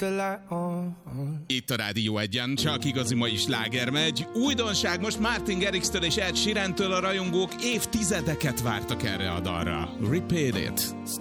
the light on. Itt a Rádió Egyen csak igazi mai sláger megy. Újdonság most Martin Garrix-től és Ed Sheeran-től, a rajongók évtizedeket vártak erre a dalra. Repeat it.